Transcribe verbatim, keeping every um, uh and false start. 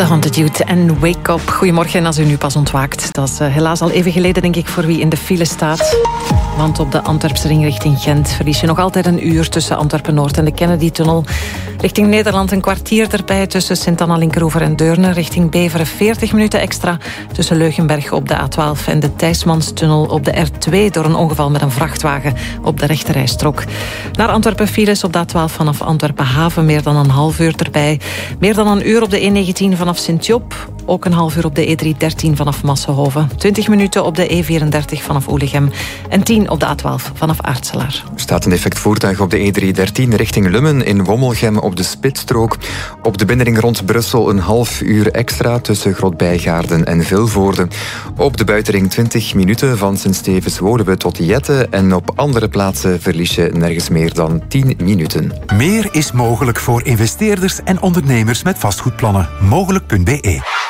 The Haunted Youth en Wake Up. Goedemorgen als u nu pas ontwaakt. Dat is uh, helaas al even geleden, denk ik, voor wie in de file staat. Want op de Antwerpse ring richting Gent verlies je nog altijd een uur tussen Antwerpen-Noord en de Kennedy-tunnel. Richting Nederland een kwartier erbij tussen Sint-Anna-Linkeroever en Deurne. Richting Beveren veertig minuten extra tussen Leugenberg op de A twaalf en de Thijsmanstunnel op de R twee door een ongeval met een vrachtwagen op de rechterrijstrook. Naar Antwerpen files op de A twaalf vanaf Antwerpen-Haven meer dan een half uur erbij. Meer dan een uur op de E negentien vanaf Sint-Job. Ook een half uur op de E driehonderddertien vanaf Massenhoven. twintig minuten op de E vierendertig vanaf Oelegem. En tien op de A twaalf vanaf Aartselaar. Er staat een defect voertuig op de E driehonderddertien richting Lummen in Wommelgem op de Spitstrook. Op de binnenring rond Brussel een half uur extra tussen Grotbijgaarden en Vilvoorde. Op de buitenring twintig minuten van Sint-Stevens-Woluwe tot Jette. En op andere plaatsen verlies je nergens meer dan tien minuten. Meer is mogelijk voor investeerders en ondernemers met vastgoedplannen. Mogelijk punt be.